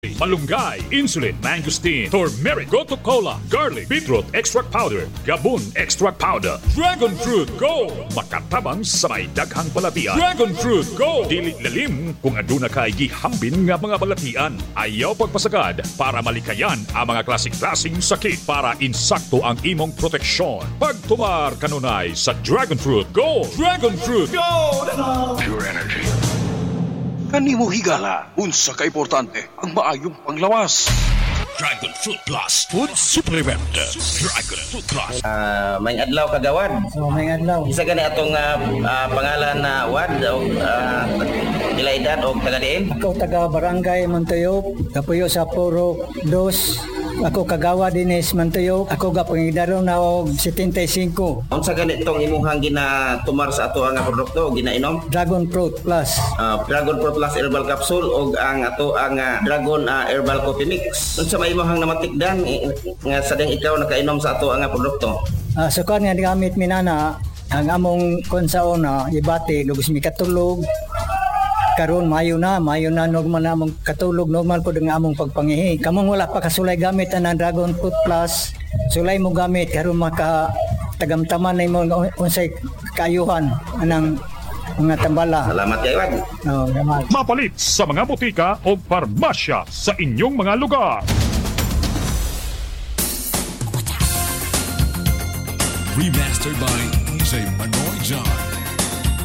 Malunggay, insulin, mangosteen, turmeric, gotu kola, garlic, beetroot extract powder, gabon extract powder, dragon fruit go, makatabang sa may daghang balatian. Dragon fruit go, dili lalim kung aduna kay gihambin nga mga balatian. Ayaw pagpasagad para malikayan ang mga klasik-klasing sakit para insakto ang imong proteksyon. Pagtumar kanunay sa Dragon Fruit Go! Dragon Fruit Go! Pure energy. Kanimo higala, unsa ka importante ang maayong panglawas. Dragon Fruit Plus Food Supplement. Dragon Fruit Plus. May adlaw kagawad. May adlaw. Isa gani atong pangalan na wad o nila edad o taga diin. Ako taga Barangay Montuyop, kapuyo sa Puro 2. Ako kagawa dinis Montuyop. Ako gapangidaro na og 75. Unsa gani tong imuhang ginatumar sa ato ang produkto ginainom? Dragon Fruit Plus. Dragon Fruit Plus Herbal Capsule o ang ato ang Dragon Herbal Coffee Mix. Unsa may imong namatikdan nga sa ding ikaw nakainom sa ato ang produkto? Sukan nga gamit minana ang among konsaona ibati lugos mi katulog. Karon mayo na normal na among katulog, normal po ang among pagpangihi. Kamong wala pa kasulay gamit ang Dragon Fruit Plus, sulay mo gamit karon maka tagamtaman na mo unsay kaayuhan anang mga tambala. Salamat kay Wad. Salamat. Mapalit sa mga butika o parmasya sa inyong mga lugar. Remastered by DJ Manoy John.